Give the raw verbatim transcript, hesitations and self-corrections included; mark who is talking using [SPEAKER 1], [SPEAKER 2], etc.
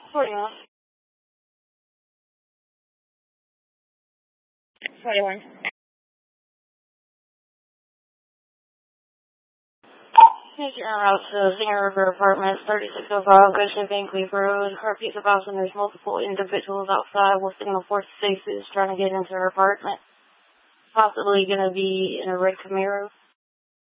[SPEAKER 1] forty-one. forty-one. Taking our route to Singer River Apartments, thirty-six oh five Goshen Van Cleave Road. Heartbeats about and there's multiple individuals outside with signal four sixes trying to get into her apartment. Possibly going to be in a red Camaro.